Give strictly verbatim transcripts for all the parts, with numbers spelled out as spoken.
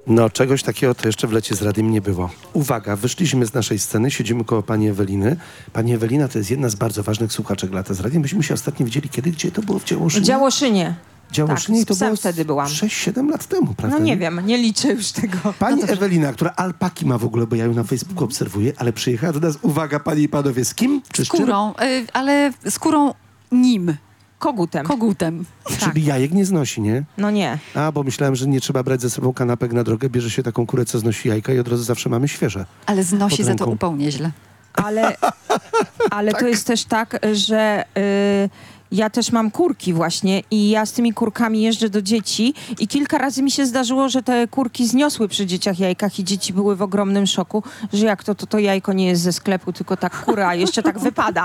No, czegoś takiego to jeszcze w Lecie z Radiem nie było. Uwaga, wyszliśmy z naszej sceny, siedzimy koło pani Eweliny. Pani Ewelina to jest jedna z bardzo ważnych słuchaczek Lata z Radiem. Myśmy się ostatnio widzieli, kiedy, gdzie to było? W Działoszynie? W Działoszynie. Działoszynie Tak, to z psem było wtedy byłam. sześć siedem lat temu, prawda? No nie wiem, nie liczę już tego. Pani No Ewelina, która alpaki ma w ogóle, bo ja ją na Facebooku obserwuję, ale przyjechała do nas, uwaga, panie i panowie, z kim? Czy z czym? Skórą, y, ale skórą nim, Kogutem. kogutem. Czyli jajek nie znosi, nie? No nie. A, bo myślałem, że nie trzeba brać ze sobą kanapek na drogę, bierze się taką kurę, co znosi jajka i od razu zawsze mamy świeże. Ale znosi Pod za to ręką. upał nieźle. Ale, ale to jest też tak, że y, ja też mam kurki właśnie i ja z tymi kurkami jeżdżę do dzieci i kilka razy mi się zdarzyło, że te kurki zniosły przy dzieciach jajkach i dzieci były w ogromnym szoku, że jak to, to, to jajko nie jest ze sklepu, tylko tak kura, a jeszcze tak wypada.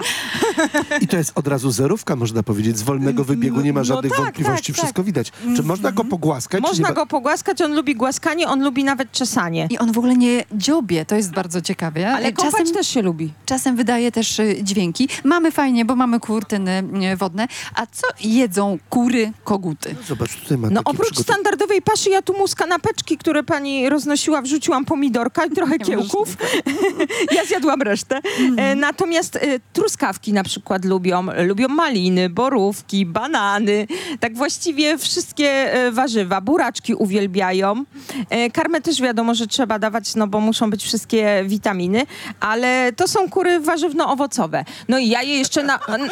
I to jest od razu zerówka, można powiedzieć, z wolnego wybiegu, nie ma No żadnych tak, wątpliwości, tak, wszystko tak. widać. Czy można go pogłaskać? czy Można nie? go pogłaskać, on lubi głaskanie, on lubi nawet czesanie. I on w ogóle nie dziobie, to jest bardzo ciekawe. Ale kąpać czasem, też się lubi. czasem wydaje też y, dźwięki. Mamy fajnie, bo mamy kurtyny y, wodne. A co jedzą kury, koguty? Zobacz, tutaj ma No takie oprócz przygotow- standardowej paszy, ja tu mu z kanapeczki, które pani roznosiła, wrzuciłam pomidorka i trochę kiełków. Ja zjadłam resztę. E, natomiast e, truskawki na przykład lubią, lubią maliny, borówki, banany, tak właściwie wszystkie e, warzywa. Buraczki uwielbiają. E, karmę też wiadomo, że trzeba dawać, no bo muszą być wszystkie witaminy, ale to są kury warzywno-owocowe. No i ja je jeszcze na, n,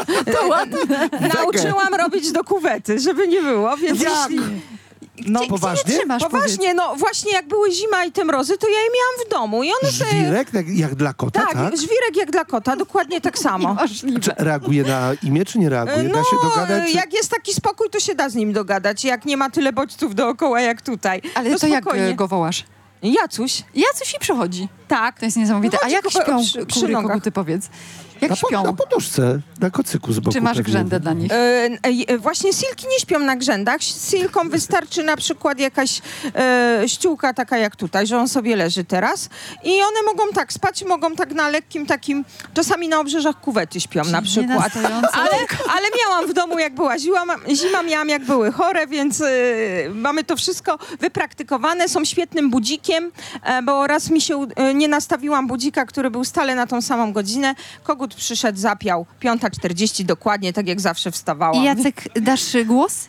e, nauczyłam robić do kuwety, żeby nie było, więc jeśli... No, Gdzie, poważnie? Gdzie je trzymasz, powiedz? Poważnie, no właśnie jak były zima i te mrozy, to ja je miałam w domu i one te... Żwirek, jak, jak dla kota, Tak, tak? żwirek jak dla kota, dokładnie tak samo. Niemożliwe. Czy reaguje na imię, czy nie reaguje? Da się dogadać? Czy... jak jest taki spokój, to się da z nim dogadać, jak nie ma tyle bodźców dookoła jak tutaj. Ale to jak spokojnie. y, go wołasz? Jacuś, Jacuś i przychodzi. tak. To jest niesamowite. No A chodzi jak tylko śpią przy- przy kury, nogach. koguty, powiedz? Jak Na, po, śpią? na poduszce, na kocyku z boku. Czy masz pewnie. grzędę dla nich? E, e, właśnie silki nie śpią na grzędach. Silkom wystarczy na przykład jakaś e, ściółka taka jak tutaj, że on sobie leży teraz i one mogą tak spać, mogą tak na lekkim takim, czasami na obrzeżach kuwety śpią na przykład. Nienastojące. Ale, ale miałam w domu jak była zima, zima miałam jak były chore, więc e, mamy to wszystko wypraktykowane. Są świetnym budzikiem, e, bo raz mi się e, nie nastawiłam budzika, który był stale na tą samą godzinę. Kogut przyszedł, zapiał piąta czterdzieści dokładnie, tak jak zawsze wstawałam. I Jacek, dasz głos?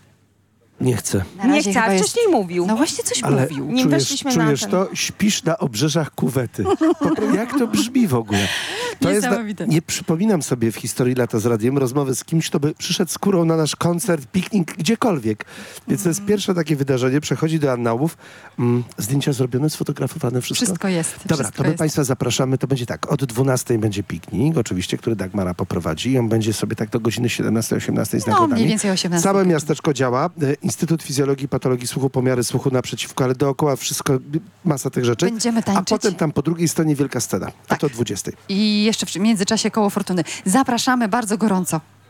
Nie chcę. Na Nie razie chcę, a chyba jest- wcześniej mówił. No właśnie coś Ale mówił. Nim czujesz, weszliśmy na czujesz antenę. to? Śpisz na obrzeżach kuwety. Po, pro- jak to brzmi w ogóle? To jest na, Niesamowite. nie przypominam sobie w historii Lata z Radiem rozmowy z kimś, kto by przyszedł z kurą na nasz koncert, piknik, gdziekolwiek. Więc to jest pierwsze takie wydarzenie, przechodzi do annałów. Mm, zdjęcia zrobione, sfotografowane, wszystko? Wszystko jest. Dobra, wszystko to my jest. Państwa zapraszamy. To będzie tak, od dwunastej będzie piknik, oczywiście, który Dagmara poprowadzi. I on będzie sobie tak do godziny siedemnastej osiemnastej z No, nagrodami. mniej więcej o osiemnastej. Całe miasteczko działa. E, Instytut Fizjologii i Patologii Słuchu, pomiary słuchu naprzeciwko, ale dookoła wszystko, masa tych rzeczy. Będziemy A tańczyć. potem tam po drugiej stronie wielka scena. A Tak. to o dwudziestej. I jeszcze w międzyczasie koło fortuny. Zapraszamy bardzo gorąco.